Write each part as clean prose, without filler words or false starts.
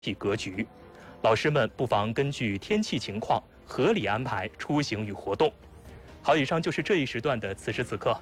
体格局。老师们不妨根据天气情况合理安排出行与活动。好，以上就是这一时段的此时此刻。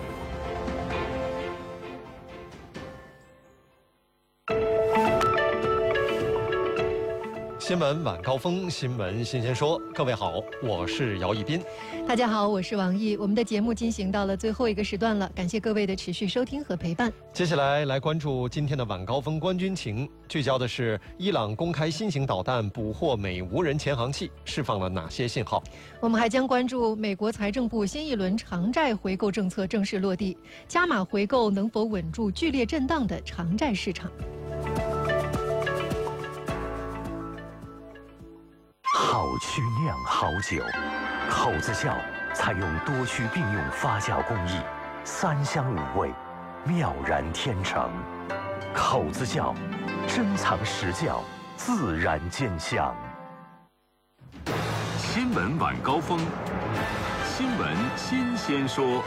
新闻晚高峰，新闻新鲜说。各位好，我是姚一斌。 大家好，我是王毅。我们的节目进行到了最后一个时段了，感谢各位的持续收听和陪伴。 接下来关注今天的晚高峰观军情，聚焦的是伊朗公开新型导弹捕获美无人潜航器，释放了哪些信号？ 我们还将关注美国财政部新一轮长债回购政策正式落地，加码回购能否稳住剧烈震荡的长债市场。 好曲酿好酒，口子窖采用多区并用发酵工艺，3香5味，妙然天成。口子窖，珍藏实窖，自然见香。 新闻晚高峰，新闻新鲜说。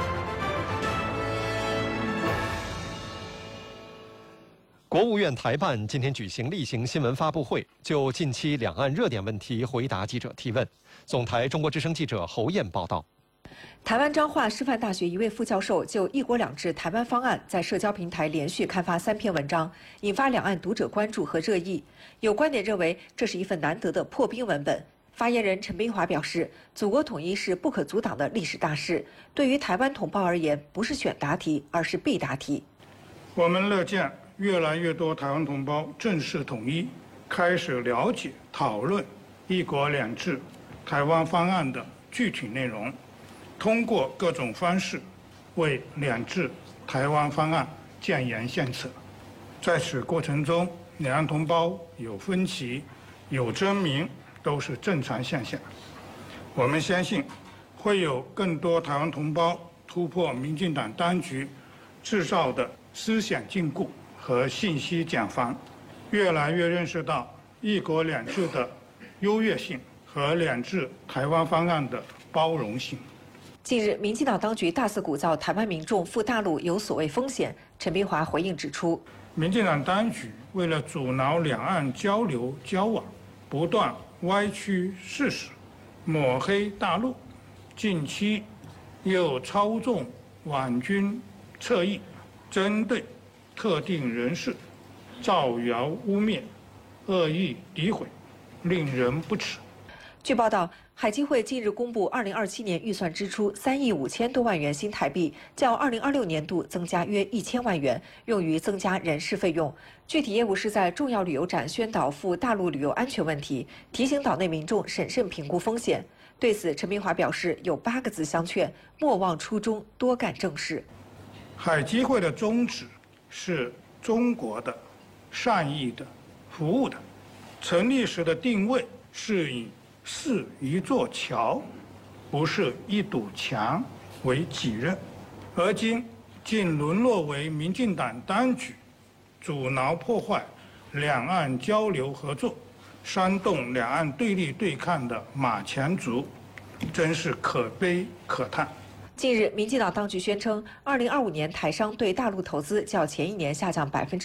国务院台办今天举行例行新闻发布会，就近期两岸热点问题回答记者提问。总台中国之声记者侯燕报道。 台湾彰化师范大学一位副教授就"一国两制"台湾方案在社交平台连续刊发3篇文章，引发两岸读者关注和热议。有观点认为这是一份难得的破冰文本。发言人陈斌华表示，祖国统一是不可阻挡的历史大事，对于台湾同胞而言，不是选答题，而是必答题。 我们乐见越来越多台湾同胞正视统一，开始了解讨论"一国两制"台湾方案的具体内容，通过各种方式为两制台湾方案建言献策。在此过程中，两岸同胞有分歧、有争鸣，都是正常现象。我们相信，会有更多台湾同胞突破民进党当局制造的思想禁锢和信息茧房，越来越认识到"一国两制"的优越性和两制台湾方案的包容性。 近日，民进党当局大肆鼓噪台湾民众赴大陆有所谓风险。陈斌华回应指出， 民进党当局为了阻挠两岸交流交往，不断歪曲事实，抹黑大陆，近期又操纵网军侧翼，针对特定人士造谣污蔑、恶意诋毁，令人不齿。 据报道，海基会近日公布2027年预算支出3亿5千多万元新台币，较2026年度增加约1000万元，用于增加人事费用。具体业务是在重要旅游展宣导赴大陆旅游安全问题，提醒岛内民众审慎评估风险。对此，陈斌华表示，有8个字相劝：莫忘初衷，多干正事。 海基会的宗旨是中国的、善意的、服务的。成立时的定位是以是一座桥，不是一堵墙为己任，而今竟沦落为民进党当局阻挠破坏两岸交流合作、煽动两岸对立对抗的马前卒，真是可悲可叹。 近日，民进党当局宣称，2025年台商对大陆投资较前一年下降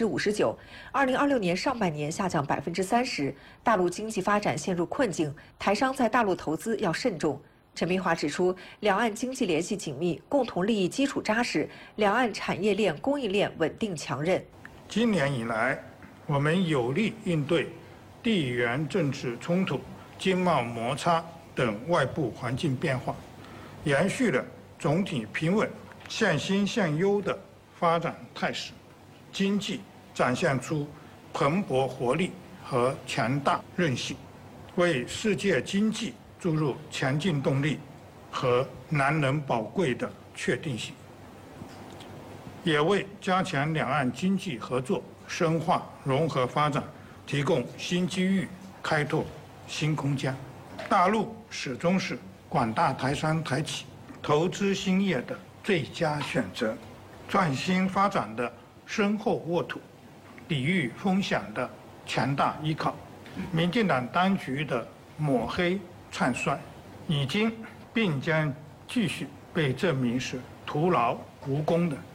59%，2026年上半年下降30%，大陆经济发展陷入困境，台商在大陆投资要慎重。陈斌华指出，两岸经济联系紧密，共同利益基础扎实，两岸产业链、供应链稳定强韧。 今年以来，我们有力应对地缘政治冲突、经贸摩擦等外部环境变化，延续了总体平稳、向新向优的发展态势，经济展现出蓬勃活力和强大韧性，为世界经济注入强劲动力和难能宝贵的确定性，也为加强两岸经济合作、深化融合发展提供新机遇、开拓新空间。大陆始终是广大台商台企投资兴业的最佳选择，创新发展的深厚沃土，抵御风险的强大依靠。民进党当局的抹黑唱衰，已经并将继续被证明是徒劳无功的。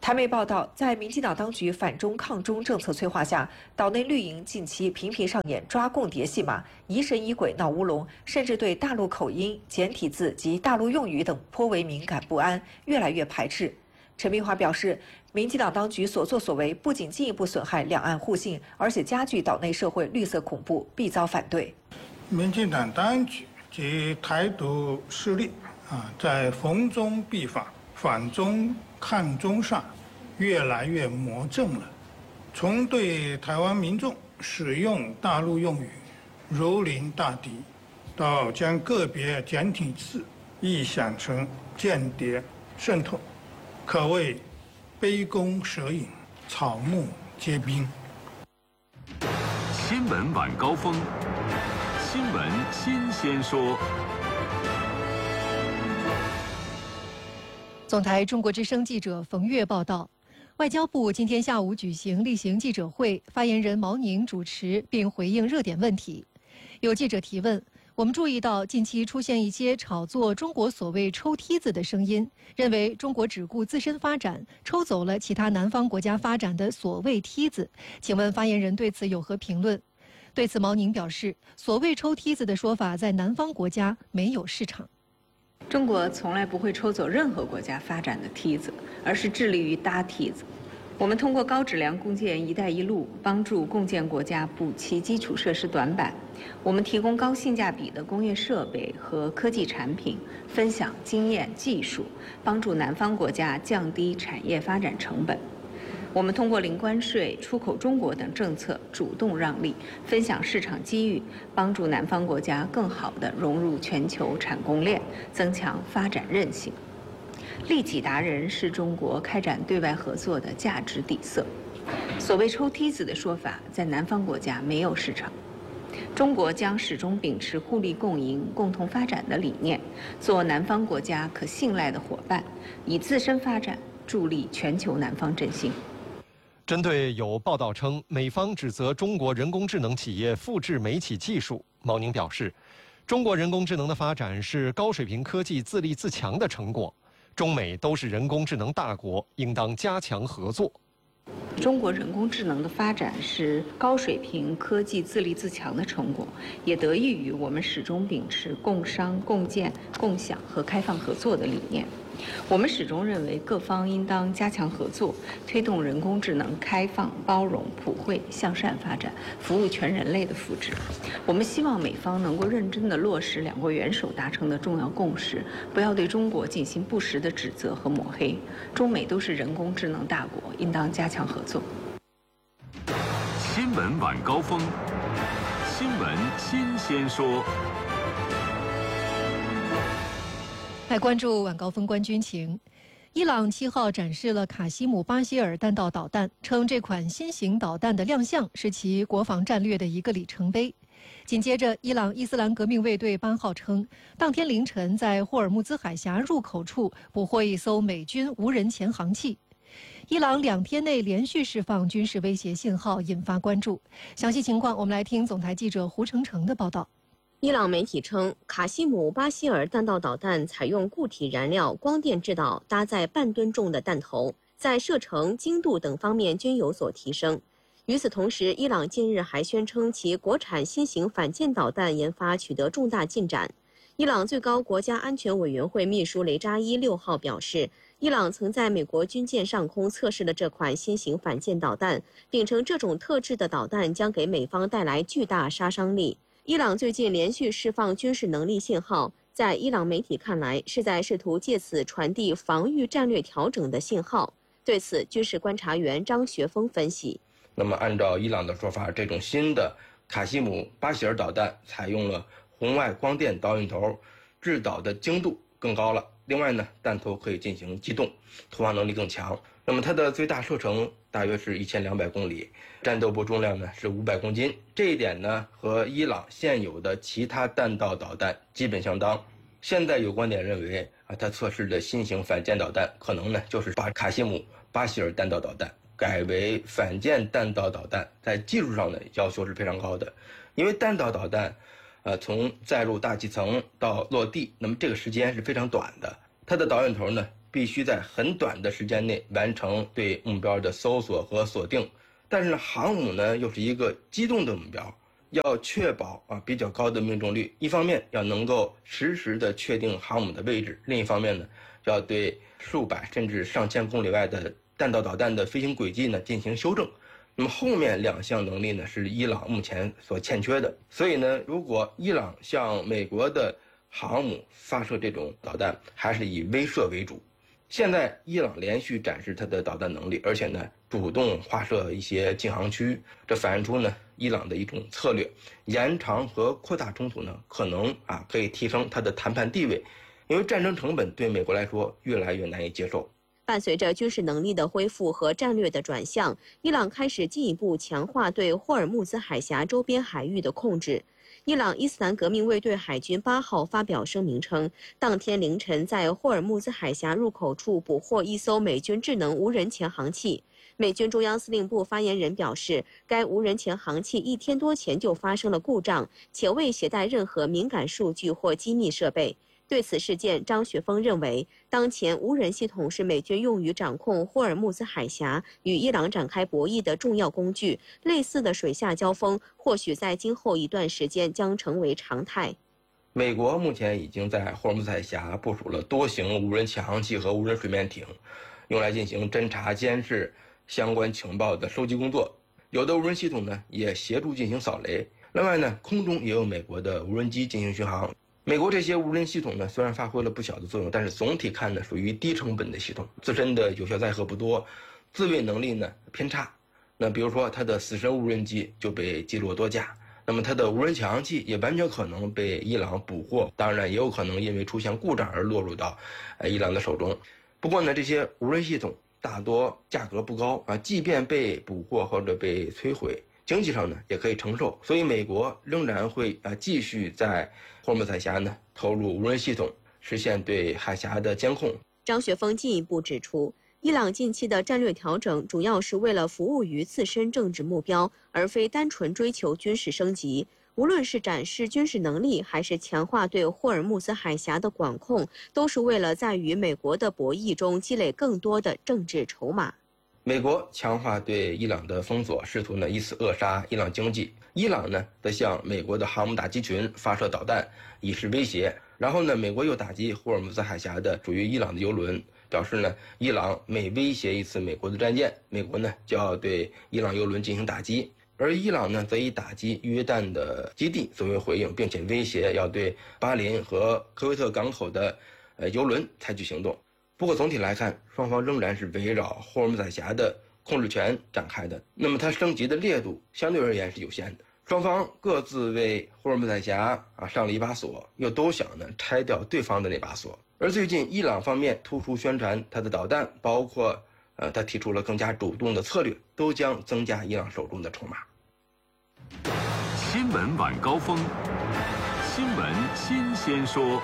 台媒报道，在民进党当局反中抗中政策催化下，岛内绿营近期频频上演抓共谍戏码、疑神疑鬼闹乌龙，甚至对大陆口音、简体字及大陆用语等颇为敏感不安，越来越排斥。陈明华表示，民进党当局所作所为不仅进一步损害两岸互信，而且加剧岛内社会绿色恐怖，必遭反对。 民进党当局及台独势力在逢中必反、反中抗中上越来越魔怔了。从对台湾民众使用大陆用语如临大敌，到将个别简体字臆想成间谍渗透，可谓杯弓蛇影，草木皆兵。 新闻晚高峰，新闻新鲜说。 总台中国之声记者冯月报道，外交部今天下午举行例行记者会，发言人毛宁主持并回应热点问题。有记者提问，我们注意到近期出现一些炒作中国所谓抽梯子的声音，认为中国只顾自身发展，抽走了其他南方国家发展的所谓梯子。请问发言人对此有何评论？对此，毛宁表示，所谓抽梯子的说法在南方国家没有市场。 中国从来不会抽走任何国家发展的梯子，而是致力于搭梯子。我们通过高质量共建“一带一路”，帮助共建国家补齐基础设施短板。我们提供高性价比的工业设备和科技产品，分享经验技术，帮助南方国家降低产业发展成本。我们通过零关税、出口中国等政策主动让利，分享市场机遇，帮助南方国家更好地融入全球产供链，增强发展韧性。利己达人是中国开展对外合作的价值底色。所谓抽梯子的说法，在南方国家没有市场。中国将始终秉持互利共赢、共同发展的理念，做南方国家可信赖的伙伴，以自身发展助力全球南方振兴。 针对有报道称美方指责中国人工智能企业复制美企技术，毛宁表示，中国人工智能的发展是高水平科技自立自强的成果，中美都是人工智能大国，应当加强合作。 中国人工智能的发展是高水平科技自立自强的成果，也得益于我们始终秉持共商、共建、共享和开放合作的理念。我们始终认为各方应当加强合作，推动人工智能开放、包容、普惠、向善发展，服务全人类的福祉。我们希望美方能够认真地落实两国元首达成的重要共识，不要对中国进行不实的指责和抹黑。中美都是人工智能大国，应当加强合作。 新闻晚高峰，新闻新鲜说。 来关注晚高峰关军情。伊朗7号展示了卡西姆巴希尔弹道导弹，称这款新型导弹的亮相是其国防战略的一个里程碑。紧接着，伊朗伊斯兰革命卫队8号称，当天凌晨在霍尔木兹海峡入口处捕获一艘美军无人潜航器。伊朗2天内连续释放军事威胁信号，引发关注。详细情况，我们来听总台记者胡成成的报道。 伊朗媒体称，卡西姆巴希尔弹道导弹采用固体燃料光电制导，搭载半吨重的弹头，在射程、精度等方面均有所提升。与此同时，伊朗近日还宣称其国产新型反舰导弹研发取得重大进展。伊朗最高国家安全委员会秘书雷扎伊6号表示，伊朗曾在美国军舰上空测试了这款新型反舰导弹，并称这种特制的导弹将给美方带来巨大杀伤力。伊朗最近连续释放军事能力信号，在伊朗媒体看来是在试图借此传递防御战略调整的信号。对此，军事观察员张学峰分析： 那么按照伊朗的说法，这种新的卡西姆巴希尔导弹采用了红外光电导引头，制导的精度更高了。另外呢，弹头可以进行机动，投放能力更强。那么它的最大射程大约是1200公里，战斗部重量呢是500公斤。这一点呢和伊朗现有的其他弹道导弹基本相当。现在有观点认为它测试的新型反舰导弹可能呢就是把卡西姆巴希尔弹道导弹改为反舰弹道导弹，在技术上的要求是非常高的。因为弹道导弹从载入大气层到落地，那么这个时间是非常短的。它的导引头呢必须在很短的时间内完成对目标的搜索和锁定。但是呢，航母呢又是一个机动的目标，要确保比较高的命中率。一方面要能够实时的确定航母的位置，另一方面呢，要对数百甚至上千公里外的弹道导弹的飞行轨迹呢进行修正。那么后面2项能力呢是伊朗目前所欠缺的。所以呢，如果伊朗向美国的航母发射这种导弹，还是以威慑为主。现在伊朗连续展示它的导弹能力，而且呢主动划设一些禁航区，这反映出呢伊朗的一种策略，延长和扩大冲突呢可能可以提升它的谈判地位，因为战争成本对美国来说越来越难以接受。 伴随着军事能力的恢复和战略的转向，伊朗开始进一步强化对霍尔木兹海峡周边海域的控制。伊朗伊斯兰革命卫队海军8号发表声明称，当天凌晨在霍尔木兹海峡入口处捕获一艘美军智能无人潜航器。美军中央司令部发言人表示，该无人潜航器1天多前就发生了故障，且未携带任何敏感数据或机密设备。对此事件，张雪峰认为，当前无人系统是美军用于掌控霍尔木兹海峡与伊朗展开博弈的重要工具。类似的水下交锋，或许在今后一段时间将成为常态。 美国目前已经在霍尔木兹海峡部署了多型无人潜航器和无人水面艇，用来进行侦察、监视相关情报的收集工作。有的无人系统呢，也协助进行扫雷。另外呢，空中也有美国的无人机进行巡航。美国这些无人系统呢，虽然发挥了不小的作用，但是总体看呢，属于低成本的系统，自身的有效载荷不多，自卫能力呢偏差。那比如说它的死神无人机就被击落多架，那么它的无人潜航器也完全可能被伊朗捕获，当然也有可能因为出现故障而落入到伊朗的手中。不过呢，这些无人系统大多价格不高即便被捕获或者被摧毁，经济上呢也可以承受，所以美国仍然会继续在霍尔木兹海峡呢投入无人系统，实现对海峡的监控。 张雪峰进一步指出，伊朗近期的战略调整主要是为了服务于自身政治目标，而非单纯追求军事升级。无论是展示军事能力，还是强化对霍尔木兹海峡的管控，都是为了在与美国的博弈中积累更多的政治筹码。 美国强化对伊朗的封锁，试图呢以此扼杀伊朗经济。伊朗呢则向美国的航母打击群发射导弹，以示威胁。然后呢，美国又打击霍尔木兹海峡的属于伊朗的油轮，表示呢，伊朗每威胁一次美国的战舰，美国呢就要对伊朗油轮进行打击。而伊朗呢，则以打击约旦的基地作为回应，并且威胁要对巴林和科威特港口的油轮采取行动。不过总体来看，双方仍然是围绕霍尔木兹海峡的控制权展开的，那么它升级的烈度相对而言是有限的。双方各自为霍尔木兹海峡上了一把锁，又都想呢拆掉对方的那把锁。而最近伊朗方面突出宣传它的导弹，包括他提出了更加主动的策略，都将增加伊朗手中的筹码。 新闻晚高峰，新闻新鲜说。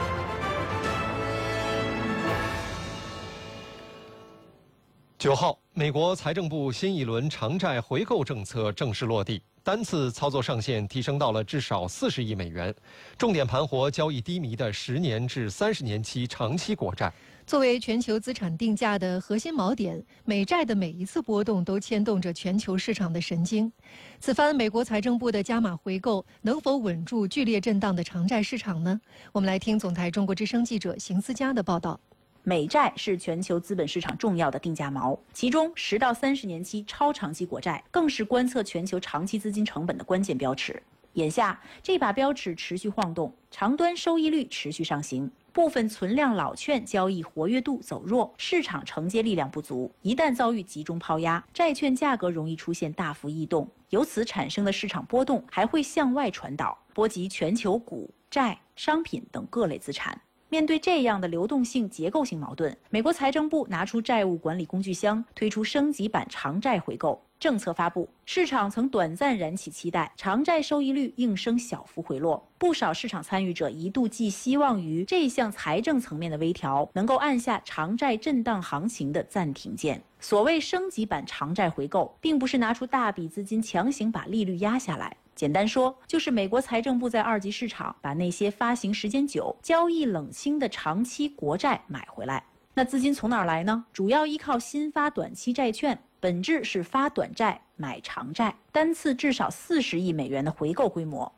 9号，美国财政部新一轮偿债回购政策正式落地，单次操作上限提升到了至少40亿美元，重点盘活交易低迷的10年至30年期长期国债。 作为全球资产定价的核心锚点，美债的每一次波动都牵动着全球市场的神经。此番美国财政部的加码回购，能否稳住剧烈震荡的长债市场呢？我们来听总台中国之声记者邢思佳的报道。 美债是全球资本市场重要的定价锚，其中10到30年期超长期国债更是观测全球长期资金成本的关键标尺。眼下，这把标尺持续晃动，长端收益率持续上行，部分存量老券交易活跃度走弱，市场承接力量不足。一旦遭遇集中抛压，债券价格容易出现大幅异动，由此产生的市场波动还会向外传导，波及全球股、债、商品等各类资产。面对这样的流动性结构性矛盾，美国财政部拿出债务管理工具箱，推出升级版长债回购。政策发布，市场曾短暂燃起期待，长债收益率应声小幅回落。不少市场参与者一度寄希望于这项财政层面的微调能够按下长债震荡行情的暂停键。所谓升级版长债回购，并不是拿出大笔资金强行把利率压下来。简单说，就是美国财政部在二级市场把那些发行时间久、交易冷清的长期国债买回来。 那资金从哪儿来呢？主要依靠新发短期债券，本质是发短债买长债，单次至少40亿美元的回购规模。